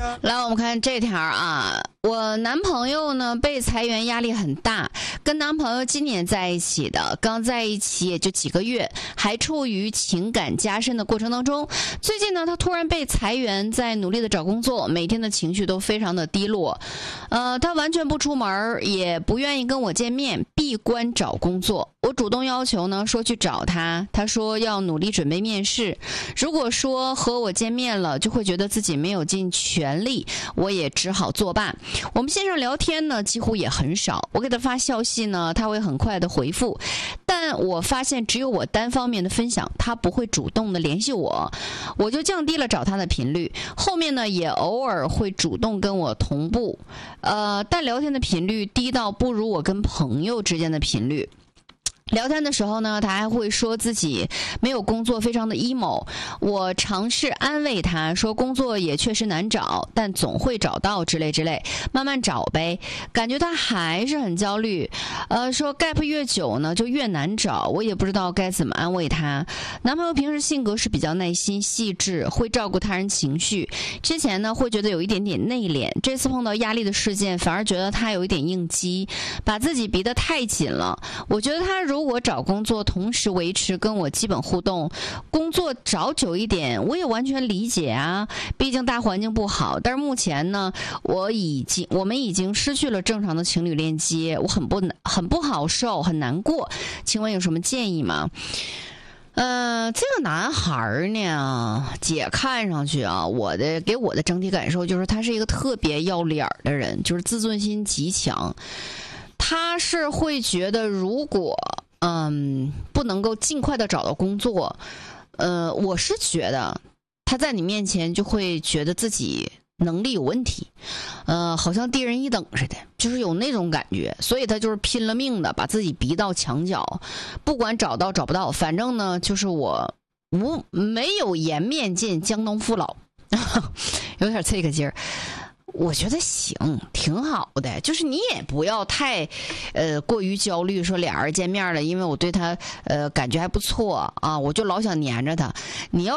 来，我们看这条啊，我男朋友呢被裁员压力很大，跟男朋友今年在一起的，刚在一起也就几个月，还处于情感加深的过程当中。最近呢，他突然被裁员，在努力的找工作，每天的情绪都非常的低落。他完全不出门，也不愿意跟我见面，闭关找工作。我主动要求呢，说去找他，他说要努力准备面试。如果说和我见面了，就会觉得自己没有尽全力，我也只好作罢。我们线上聊天呢，几乎也很少。我给他发消息呢，他会很快的回复，但我发现只有我单方面的分享，他不会主动的联系我，我就降低了找他的频率。后面呢，也偶尔会主动跟我同步，但聊天的频率低到不如我跟朋友之间的频率。聊天的时候呢，他还会说自己没有工作，非常的 emo。我尝试安慰他说，工作也确实难找，但总会找到之类，慢慢找呗。感觉他还是很焦虑，说 gap 越久呢就越难找，我也不知道该怎么安慰他。男朋友平时性格是比较耐心细致，会照顾他人情绪，之前呢会觉得有一点点内敛，这次碰到压力的事件，反而觉得他有一点应激，把自己逼得太紧了。我觉得他如果找工作同时维持跟我基本互动，工作找久一点我也完全理解啊，毕竟大环境不好。但是目前呢，我们已经失去了正常的情侣链接，我很不好受，很难过。请问有什么建议吗？这个男孩呢，姐看上去啊，给我的整体感受就是他是一个特别要脸的人，就是自尊心极强。他是会觉得如果不能够尽快的找到工作，我是觉得他在你面前就会觉得自己能力有问题，好像低人一等似的，就是有那种感觉，所以他就是拼了命的把自己逼到墙角，不管找到找不到，反正呢就是没有颜面见江东父老有点这个劲儿。我觉得行，挺好的，就是你也不要太过于焦虑，说俩人见面了，因为我对他感觉还不错啊，我就老想黏着他。你要